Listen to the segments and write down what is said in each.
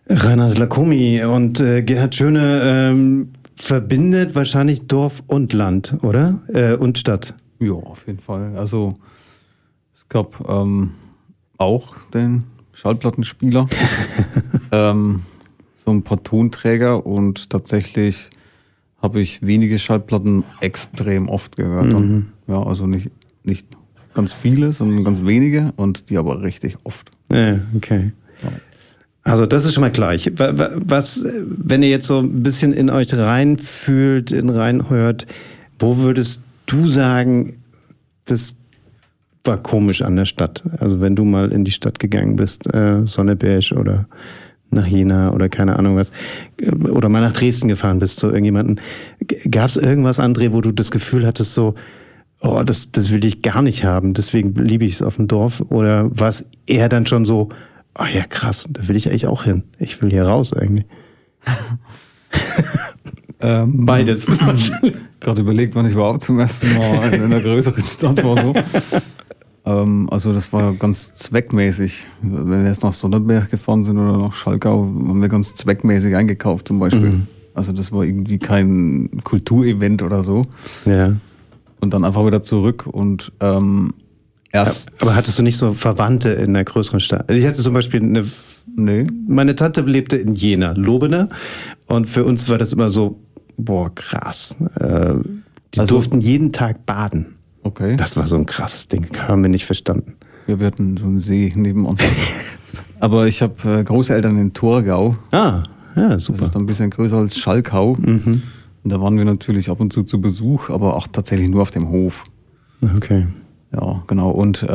Reinhard Lacomi und Gerhard Schöne verbindet wahrscheinlich Dorf und Land, oder? Und Stadt. Ja, auf jeden Fall. Also es gab auch den Schallplattenspieler, so ein paar Tonträger und tatsächlich habe ich wenige Schallplatten extrem oft gehört. Und, ja, also nicht ganz viele, sondern ganz wenige und die aber richtig oft. Ja, okay. Ja. Also das ist schon mal gleich. Was, wenn ihr jetzt so ein bisschen in euch reinfühlt, reinhört, wo würdest du sagen, das war komisch an der Stadt? Also wenn du mal in die Stadt gegangen bist, Sonneberg oder nach Jena oder keine Ahnung was, oder mal nach Dresden gefahren bist zu irgendjemandem. Gab es irgendwas, André, wo du das Gefühl hattest, so, oh, das will ich gar nicht haben, deswegen liebe ich es auf dem Dorf? Oder war es eher dann schon so, oh ja krass, da will ich eigentlich auch hin. Ich will hier raus eigentlich. Beides. Gerade überlegt, wann ich überhaupt zum ersten Mal in einer größeren Stadt war. So. Also das war ganz zweckmäßig. Wenn wir jetzt nach Sonneberg gefahren sind oder nach Schalkau, haben wir ganz zweckmäßig eingekauft zum Beispiel. Also das war irgendwie kein Kulturevent oder so. Ja. Und dann einfach wieder zurück und erst... Aber hattest du nicht so Verwandte in einer größeren Stadt? Also ich hatte zum Beispiel meine Tante lebte in Jena, Lobene, und für uns war das immer so, boah, krass. Die durften jeden Tag baden. Okay. Das war so ein krasses Ding, haben wir nicht verstanden. Ja, wir hatten so einen See neben uns. Aber ich habe Großeltern in Torgau. Ah, ja, super. Das ist ein bisschen größer als Schalkau. Und da waren wir natürlich ab und zu Besuch, aber auch tatsächlich nur auf dem Hof. Okay. Ja, genau. Und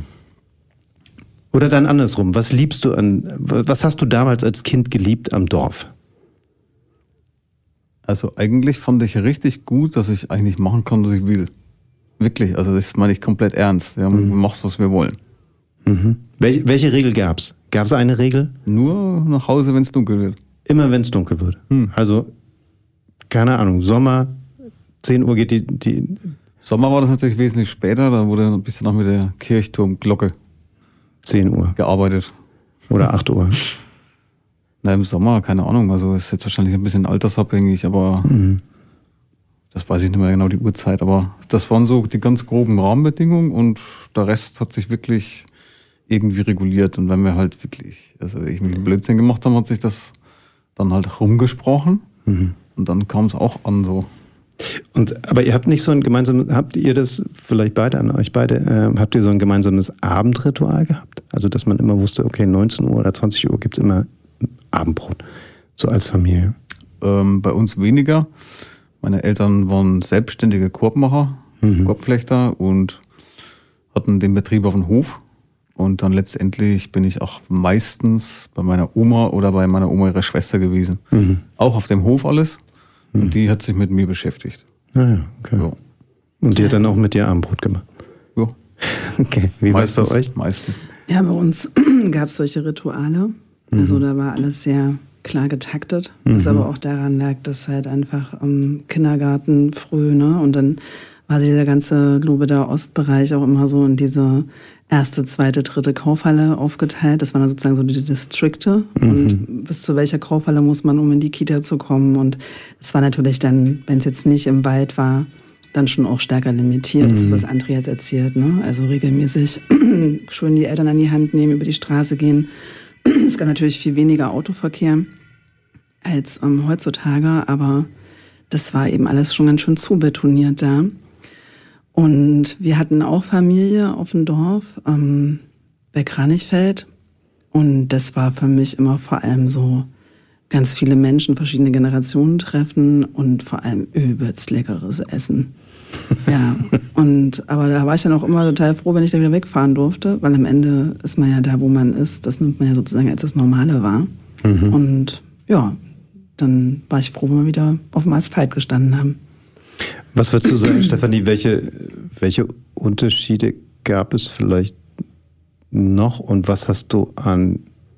oder dann andersrum, was hast du damals als Kind geliebt am Dorf? Also eigentlich fand ich richtig gut, dass ich eigentlich machen kann, was ich will. Wirklich, also das meine ich komplett ernst. Wir haben gemacht, was wir wollen. Welche Regel gab's? Gab es eine Regel? Nur nach Hause, wenn es dunkel wird. Immer wenn es dunkel wird. Also, keine Ahnung, Sommer, 10 Uhr geht die... Sommer war das natürlich wesentlich später, da wurde ein bisschen noch mit der Kirchturmglocke 10 Uhr. gearbeitet. Oder 8 Uhr. Na, im Sommer, keine Ahnung, also ist jetzt wahrscheinlich ein bisschen altersabhängig, aber das weiß ich nicht mehr genau die Uhrzeit, aber das waren so die ganz groben Rahmenbedingungen und der Rest hat sich wirklich irgendwie reguliert. Und wenn wir halt wirklich, also ich mir einen Blödsinn gemacht habe, hat sich das dann halt rumgesprochen und dann kam es auch an so. Aber ihr habt nicht so ein gemeinsames, habt ihr das vielleicht beide, an euch beide, habt ihr so ein gemeinsames Abendritual gehabt? Also dass man immer wusste, okay, 19 Uhr oder 20 Uhr gibt es immer Abendbrot, so als Familie? Bei uns weniger. Meine Eltern waren selbstständige Korbmacher, Korbflechter und hatten den Betrieb auf dem Hof. Und dann letztendlich bin ich auch meistens bei meiner Oma oder bei meiner Oma ihrer Schwester gewesen. Auch auf dem Hof alles. Und die hat sich mit mir beschäftigt. Ah ja, okay. Ja. Und die hat dann auch mit dir Abendbrot gemacht? Ja. Okay, wie war es bei euch? Meistens. Ja, bei uns gab es solche Rituale. Also da war alles sehr klar getaktet, was aber auch daran lag, dass halt einfach im Kindergarten früh, ne, und dann war dieser ganze Lobeder Ostbereich auch immer so in diese erste, zweite, dritte Kaufhalle aufgeteilt. Das waren dann sozusagen so die Distrikte und bis zu welcher Kaufhalle muss man, um in die Kita zu kommen, und es war natürlich dann, wenn es jetzt nicht im Wald war, dann schon auch stärker limitiert. Das ist, was André jetzt erzählt, ne? Also regelmäßig schön die Eltern an die Hand nehmen, über die Straße gehen. Es gab natürlich viel weniger Autoverkehr als heutzutage, aber das war eben alles schon ganz schön zubetoniert da. Und wir hatten auch Familie auf dem Dorf bei Kranichfeld. Und das war für mich immer vor allem so ganz viele Menschen, verschiedene Generationen treffen und vor allem übelst leckeres Essen. Ja, aber da war ich dann auch immer total froh, wenn ich da wieder wegfahren durfte, weil am Ende ist man ja da, wo man ist. Das nimmt man ja sozusagen als das Normale wahr. Und ja, dann war ich froh, wenn wir wieder auf dem Asphalt gestanden haben. Was würdest du sagen, Stefanie, welche Unterschiede gab es vielleicht noch und was hast du an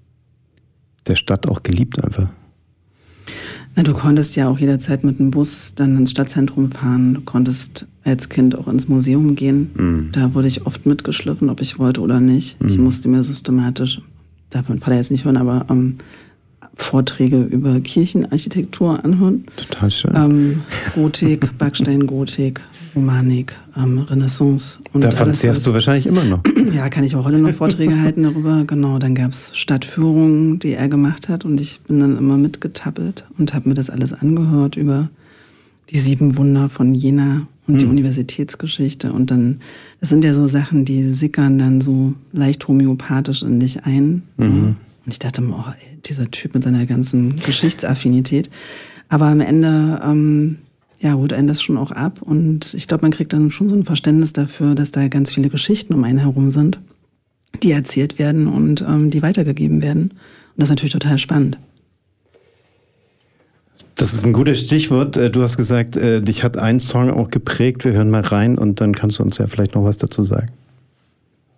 der Stadt auch geliebt einfach? Na, du konntest ja auch jederzeit mit dem Bus dann ins Stadtzentrum fahren. Du konntest als Kind auch ins Museum gehen. Da wurde ich oft mitgeschliffen, ob ich wollte oder nicht. Ich musste mir systematisch, davon Vater jetzt nicht hören, aber Vorträge über Kirchenarchitektur anhören. Total schön. Gotik, Backsteingotik, Romanik, Renaissance. Und da fantasiierst du wahrscheinlich immer noch. Ja, kann ich auch heute noch Vorträge halten darüber. Genau, dann gab es Stadtführungen, die er gemacht hat und ich bin dann immer mitgetappelt und habe mir das alles angehört über die 7 Wunder von Jena und die Universitätsgeschichte. Und dann, das sind ja so Sachen, die sickern dann so leicht homöopathisch in dich ein. Und ich dachte mir, oh, ey, dieser Typ mit seiner ganzen Geschichtsaffinität. Aber am Ende, holt einen das schon auch ab. Und ich glaube, man kriegt dann schon so ein Verständnis dafür, dass da ganz viele Geschichten um einen herum sind, die erzählt werden und die weitergegeben werden. Und das ist natürlich total spannend. Das ist ein gutes Stichwort. Du hast gesagt, dich hat ein Song auch geprägt. Wir hören mal rein und dann kannst du uns ja vielleicht noch was dazu sagen.